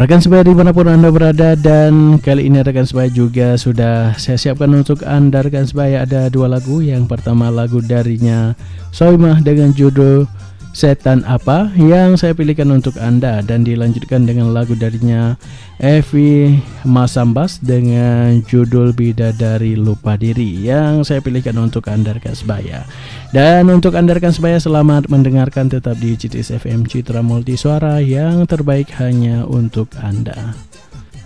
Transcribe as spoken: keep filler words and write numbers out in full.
Rekan sebaya dimanapun Anda berada, dan kali ini rekan sebaya juga sudah saya siapkan untuk Anda rekan sebaya ada dua lagu. Yang pertama lagu darinya Soimah dengan judul Setan Apa yang saya pilihkan untuk Anda, dan dilanjutkan dengan lagu darinya Evi Masambas dengan judul Bidadari Lupa Diri yang saya pilihkan untuk Anda rekan sebaya. Dan untuk Anda rekan sebaya, selamat mendengarkan, tetap di C T S F M Citra Multi Suara yang terbaik hanya untuk Anda.